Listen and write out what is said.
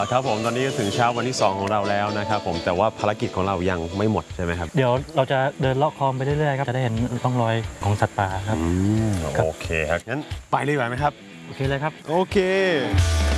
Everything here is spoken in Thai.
ละครับผมตอนนี้ก็ถึงเช้าวันที่2ของเราแล้วนะครับผมแต่ว่าภารกิจของเรายังไม่หมดใช่ไหมครับเดี๋ยวเราจะเดินเลาะคลองไปเรื่อยๆครับจะได้เห็นร่องรอยของสัตว์ป่าครับโอเคครับงั้นไปเลยไหมครับโอเคเลยครับโอเค